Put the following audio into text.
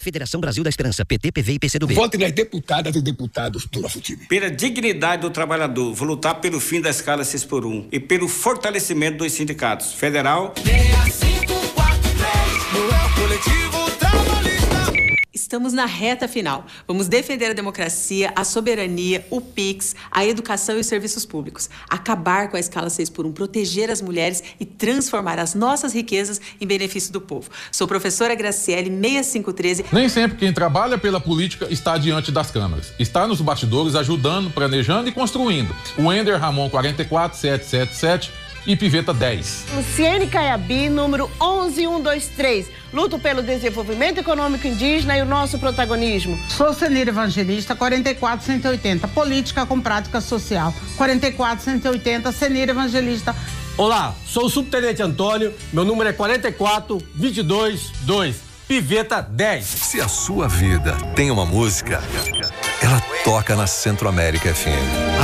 Federação Brasil da Esperança, PT, PV e PCdoB. Vote nas deputadas e deputados do nosso time. Pela dignidade do trabalhador, vou lutar pelo fim da escala 6x1 e pelo fortalecimento dos sindicatos. Federal. 6543, não é o coletivo trabalhista. Estamos na reta final. Vamos defender a democracia, a soberania, o PIX, a educação e os serviços públicos. Acabar com a escala 6x1, proteger as mulheres e transformar as nossas riquezas em benefício do povo. Sou professora Graciele, 6513. Nem sempre quem trabalha pela política está diante das câmeras. Está nos bastidores ajudando, planejando e construindo. O Ender Ramon 44777 e Piveta 10. Luciene Caiabi, número 11123. Luto pelo desenvolvimento econômico indígena e o nosso protagonismo. Sou Senira Evangelista, 44180. Política com prática social. 44180, Senira Evangelista. Olá, sou o subtenente Antônio, meu número é 44222. Piveta 10. Se a sua vida tem uma música, ela toca na Centro América FM.